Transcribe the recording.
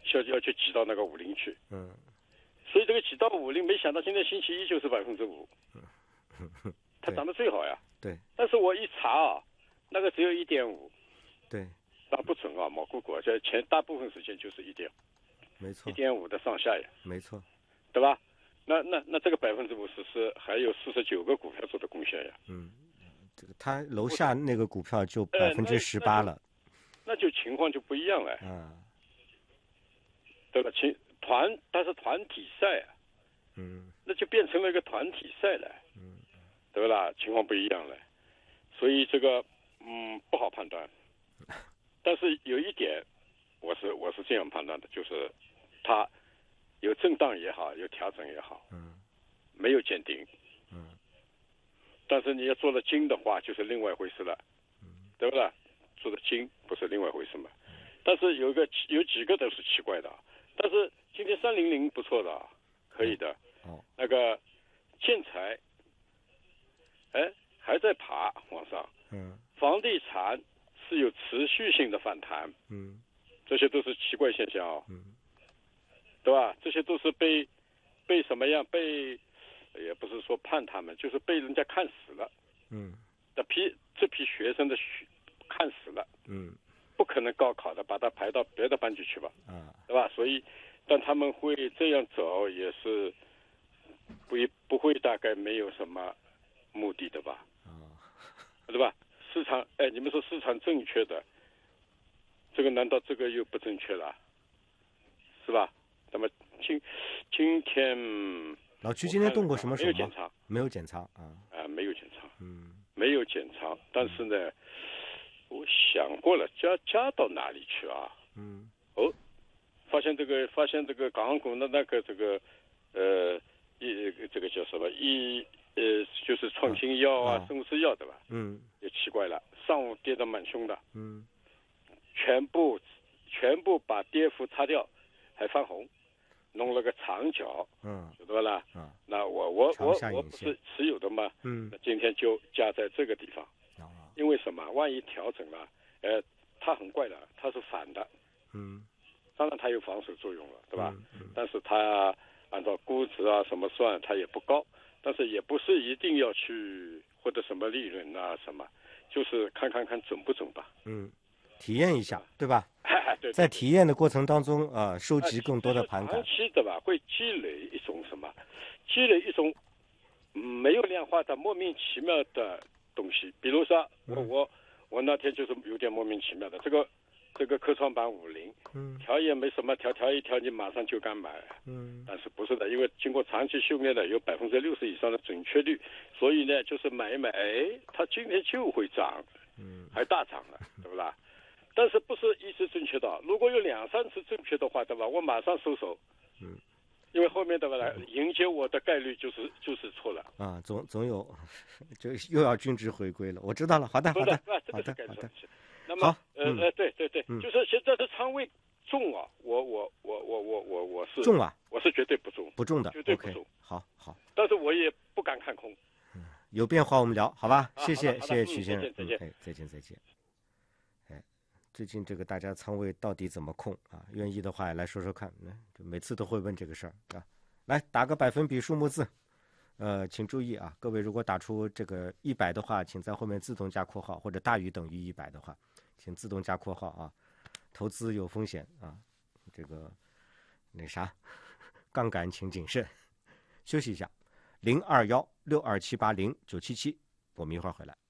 要去挤到那个50去。 嗯， 所以这个挤到50，没想到今天星期一就是5%，它涨得最好呀。 对。 但是我一查啊，那个只有1.5。 对。 那不准啊，毛股股在前大部分时间就是1.5。 没错。 1.5的上下呀。 没错。 对吧？那这个50%是还有49个股票做的贡献呀。 这个他楼下那个股票就18%了。 那就情况就不一样了。对吧？它是团体赛啊。那就变成了一个团体赛了。对吧？情况不一样了。所以这个不好判断。但是有一点，我是这样判断的，就是它有震荡也好，有调整也好，没有见顶。但是你要做了精的话，就是另外一回事了。对不对？做的精不是另外一回事嘛。但是有几个都是奇怪的。但是今天300不错的，可以的。那个建材，还在爬往上。房地产是有持续性的反弹。这些都是奇怪现象啊。对吧？这些都是被什么样？也不是说判他们，就是被人家看死了。这批学生的看死了。不可能高考的把他排到别的班级去吧。对吧？所以，但他们会这样走，也是不会大概没有什么目的的吧。对吧？市场，你们说市场正确的，这个难道这个又不正确了？是吧？那么今天老区今天动过什么手吗？ 没有减仓。 没有减仓啊。 没有减仓。没有减仓。但是呢，我想过了，加到哪里去啊？发现这个港股的那个这个这个叫什么就是创新药啊，生物制药对吧？也奇怪了，上午跌得蛮凶的。全部把跌幅擦掉，还翻红，弄了个长角。晓得吧啦？那我不是持有的嘛。那今天就加在这个地方。因为什么？万一调整了，它很怪的，它是反的。当然它有防守作用了，对吧？但是它按照估值啊什么算，它也不高，但是也不是一定要去获得什么利润啊什么，就是看准不准吧。 体验一下，对吧？ 对， 在体验的过程当中收集更多的盘感。 长期的吧，会积累一种什么？积累一种没有量化的莫名其妙的东西。比如说，我那天就是有点莫名其妙的，这个科创板50，调也没什么，调一调，你马上就敢买。但是不是的，因为经过长期训练的，有60%以上的准确率，所以呢，就是买一买，它今天就会涨，还大涨了，对不啦？但是不是一直正确的，如果有2-3次正确的话，对吧？我马上收手。因为后面的来迎接我的概率就是错了啊，总有，就又要均值回归了。我知道了，好的。 那么对，就是现在的仓位重啊，我是重啊， 我是绝对不重， 不重的， 绝对不重。 好， 但是我也不敢看空。 有变化我们聊，好吧？谢谢曲先生， 再见。 再见。最近这个大家仓位到底怎么控啊？愿意的话来说说看。每次都会问这个事儿啊。来打个百分比数目字，请注意啊，各位如果打出这个100的话，请在后面自动加括号，或者大于等于100的话，请自动加括号啊。投资有风险啊，这个杠杆请谨慎。休息一下，021627809777，我们一会儿回来。